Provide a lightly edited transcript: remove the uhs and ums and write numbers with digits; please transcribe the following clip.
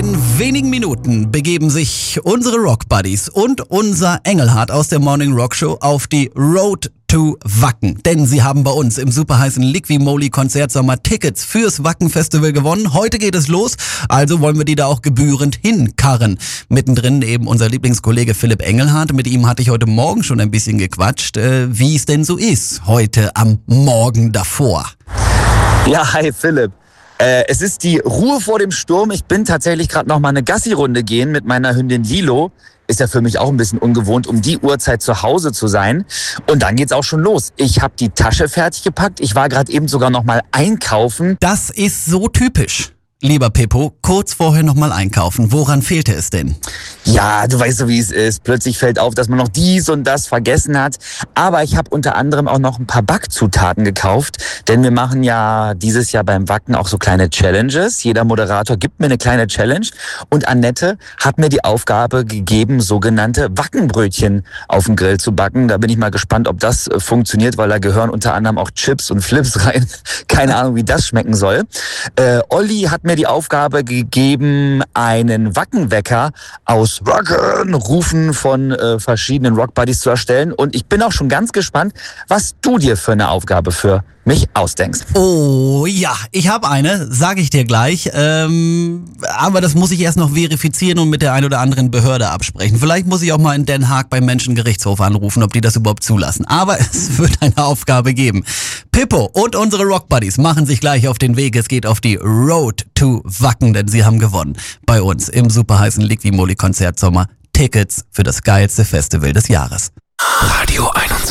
In wenigen Minuten begeben sich unsere Rock Buddies und unser Engelhardt aus der Morning Rock Show auf die Road to Wacken. Denn sie haben bei uns im superheißen Liqui-Moly Konzertsommer Tickets fürs Wacken-Festival gewonnen. Heute geht es los, also wollen wir die da auch gebührend hinkarren. Mittendrin eben unser Lieblingskollege Philipp Engelhardt. Mit ihm hatte ich heute Morgen schon ein bisschen gequatscht, wie es denn so ist, heute am Morgen davor. Ja, hi Philipp. Es ist die Ruhe vor dem Sturm. Ich bin tatsächlich gerade noch mal eine Gassi-Runde gehen mit meiner Hündin Lilo. Ist ja für mich auch ein bisschen ungewohnt, um die Uhrzeit zu Hause zu sein. Und dann geht's auch schon los. Ich habe die Tasche fertig gepackt. Ich war gerade eben sogar noch mal einkaufen. Das ist so typisch. Lieber Pippo, kurz vorher nochmal einkaufen. Woran fehlte es denn? Ja, du weißt so, wie es ist. Plötzlich fällt auf, dass man noch dies und das vergessen hat. Aber ich habe unter anderem auch noch ein paar Backzutaten gekauft. Denn wir machen ja dieses Jahr beim Wacken auch so kleine Challenges. Jeder Moderator gibt mir eine kleine Challenge. Und Annette hat mir die Aufgabe gegeben, sogenannte Wackenbrötchen auf dem Grill zu backen. Da bin ich mal gespannt, ob das funktioniert, weil da gehören unter anderem auch Chips und Flips rein. Keine Ahnung, wie das schmecken soll. Olli hat mir die Aufgabe gegeben, einen Wackenwecker aus Wackenrufen von verschiedenen Rockbuddies zu erstellen. Und ich bin auch schon ganz gespannt, was du dir für eine Aufgabe für mich ausdenkst. Oh ja, ich habe eine, sage ich dir gleich. Aber das muss ich erst noch verifizieren und mit der ein oder anderen Behörde absprechen. Vielleicht muss ich auch mal in Den Haag beim Menschengerichtshof anrufen, ob die das überhaupt zulassen. Aber es wird eine Aufgabe geben. Pippo und unsere Rockbuddies machen sich gleich auf den Weg. Es geht auf die Road to Wacken, denn sie haben gewonnen. Bei uns im superheißen Liqui-Moly Konzertsommer Tickets für das geilste Festival des Jahres. Radio 21.